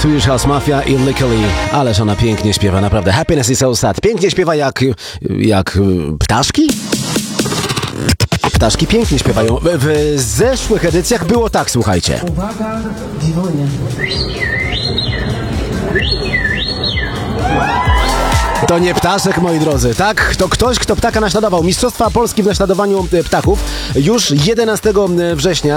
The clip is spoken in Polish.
Swedish House Mafia i Lykkali. Ależ ona pięknie śpiewa, naprawdę. Happiness is so sad. Pięknie śpiewa jak ptaszki? Ptaszki pięknie śpiewają. W zeszłych edycjach było tak, słuchajcie. Uwaga, dzwonie. To nie ptaszek, moi drodzy, tak? To ktoś, kto ptaka naśladował. Mistrzostwa Polski w naśladowaniu ptaków już 11 września.